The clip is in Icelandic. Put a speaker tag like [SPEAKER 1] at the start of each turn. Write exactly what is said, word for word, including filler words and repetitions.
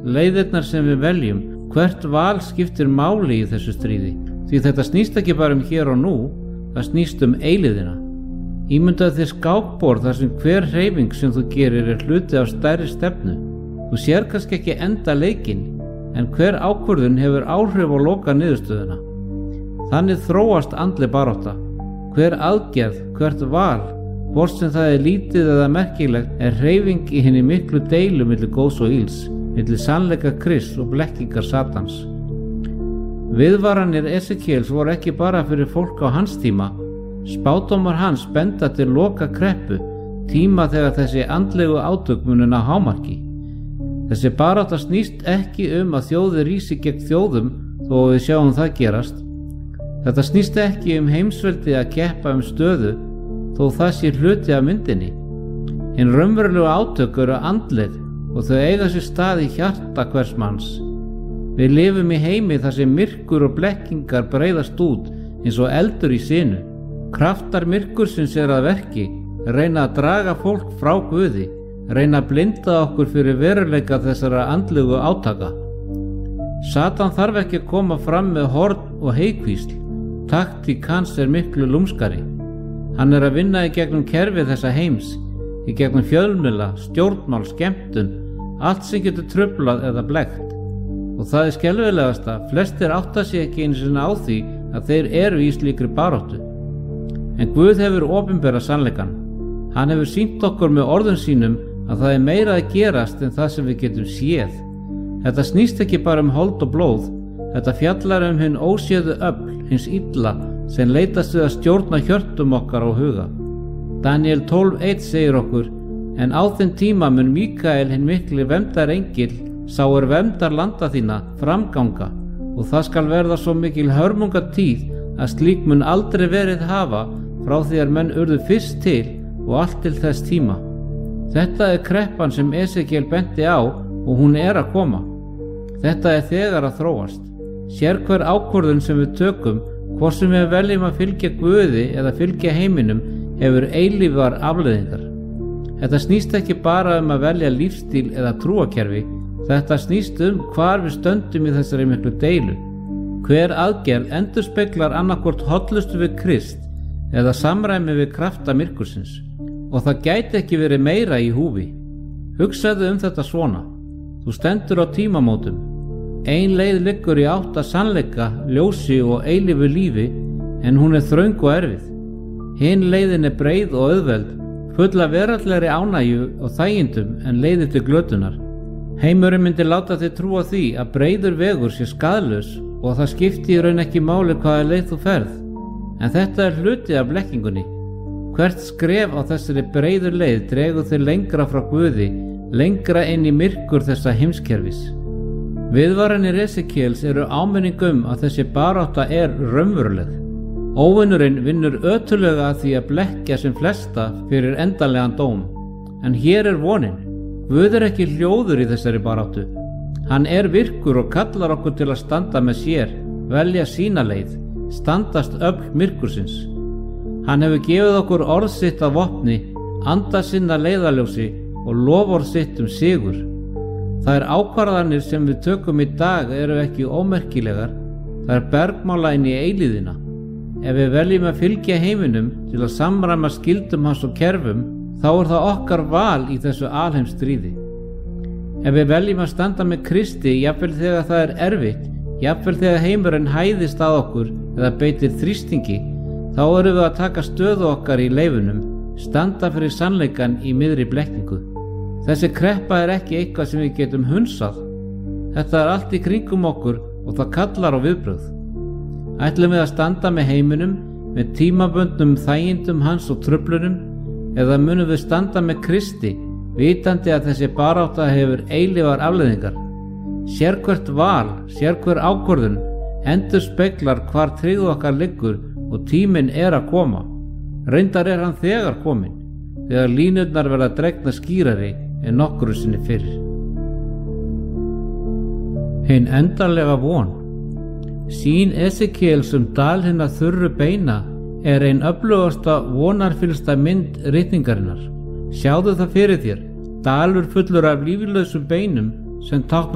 [SPEAKER 1] leiðirnar sem við veljum, hvert val skiptir máli í þessu stríði, því þetta snýst ekki bara um hér og nú, það snýst um eilíðina. Ímyndaðu þér skákborð þar sem hver hreyfing sem þú gerir er hluti af stærri stefnu. Þú sér kannski ekki enda leikinn, en hver ákvörðun hefur áhrif á loka niðurstöðuna. Þannig þróast andleg barátta. Hver aðgerð, hvert val, hvort sem það er lítið eða merkilegt, er hreyfing í hinni miklu deilu milli góðs og ills, milli sannleika Krists og blekkingar Satans. Viðvaranir Esekiels voru ekki bara fyrir fólk á hans tíma. Spádómar hans benda til loka kreppu, tíma þegar þessi andlegu átök munu ná hámarki. Þessi barátta snýst ekki um að þjóðir rísi gegn þjóðum þó að við sjáum það gerast. Þetta snýst ekki um heimsveldi að keppa um stöðu þó það sé hluti af myndinni. Hin raunverulegu átök eru andleg og þau eiga sér stað í hjarta hvers manns. Við lifum í heimi þar sem myrkur og blekkingar breiðast út eins og eldur í sinu. Kraftar myrkursins er að verki, reyna að draga fólk frá Guði, reyna að blinda okkur fyrir veruleika þessara andlegu átaka. Satan þarf ekki að koma fram með horn og heikvísl. Taktík hans er miklu lúmskari. Hann er að vinna í gegnum kerfi þessa heims, í gegnum fjölmiðla, stjórnmál, skemmtun, allt sem getur truflað eða blekkt. Og það er skelfilegasta, flestir átta sig ekki einu sinni á því að þeir eru í slíkri baráttu. En Guð hefur opinberað sannleikann. Hann hefur sýnt okkur með orðum sínum að það er meira að gerast en það sem við getum séð. Þetta snýst ekki bara um hold og blóð, þetta fjallar um hinn óséðu öfl, hins illa, sem leitast við að stjórna hjörtum okkar á huga. Daniel tólf eitt segir okkur, en á þeim tíma mun Míkael hinn mikli verndarengill, sá er verndar landa þína, framganga, og það skal verða svo mikil hörmungatíð að slík mun aldrei verið hafa frá því að menn urðu fyrst til og allt til þess tíma. Þetta er kreppan sem Esekiel benti á og hún er að koma. Þetta er þegar að þróast. Sér hver ákvörðun sem við tökum, hvort sem við veljum að fylgja Guði eða fylgja heiminum, hefur eilífar afleiðingar. Þetta snýst ekki bara um að velja lífstíl eða trúakerfi, þetta snýst um hvar við stöndum í þessari miklu deilu. Hver aðgerð endurspeglar annarkvort hollustu við Krist eða samræmi við krafta myrkursins. Og það gæti ekki verið meira í húfi. Hugsaðu um þetta svona. Þú stendur á tímamótum. Ein leið liggur í átt að sannleika, ljósi og eilífu lífi, en hún er þröng og erfið. Hin leiðin er breið og auðveld, full af veraldlegri ánægju og þægindum en leiðir til glötunar. Heimurinn myndi láta þig trúa því að breiður vegur sé skaðlaus og það skipti í raun ekki máli hvaða leið þú ferð. En þetta er hluti af blekkingunni. Hvert skref á þessari breiður leið dregur þig lengra frá Guði, lengra inn í myrkur þessa heimskerfis. Viðvaranir Esekiels eru áminning um að þessi barátta er raunveruleg. Óvinurinn vinnur ötullega að því að blekkja sem flesta fyrir endanlegan dóm. En hér er vonin. Guð er ekki hljóður í þessari baráttu. Hann er virkur og kallar okkur til að standa með sér, velja sína leið, standast öfl myrkursins. Hann hefur gefið okkur orð sitt af vopni, anda sinna leiðarljósi og loforð sitt um sigur. Það er ákvarðanir sem við tökum í dag eru ekki ómerkilegar, það er bergmála inn í eilíðina. Ef við veljum að fylgja heiminum til að samræma skildum hans og kerfum, þá er það okkar val í þessu alheimsstríði. Ef við veljum að standa með Kristi, jafnvel þegar það er erfitt, jafnvel þegar heimurinn hæðist að okkur eða beitir þrýstingi, þá erum við að taka stöðu okkar í leifunum, standa fyrir sannleikan í miðri blekkingu. Þessi kreppa er ekki eitthvað sem við getum hunsað. Þetta er allt í kringum okkur og það kallar á viðbrögð. Ætlum við að standa með heiminum, með tímabundnum þægindum hans og truflunum, eða munum við standa með Kristi, vitandi að þessi barátta hefur eilífar afleiðingar. Sérhvert val, sérhver ákvörðun, endurspeglar hvar tryggð okkar liggur og tíminn er að koma. Reyndar er hann þegar kominn, þegar línurnar verða dregna skýrari en nokkru sinni fyrr. Hin endanlega von. Sýn Esekiels um dal hinna þurru beina er ein öflugasta vonarfyllsta mynd ritningarinnar. Sjáðu það fyrir þér, dalur fullur af líflausum beinum sem táknar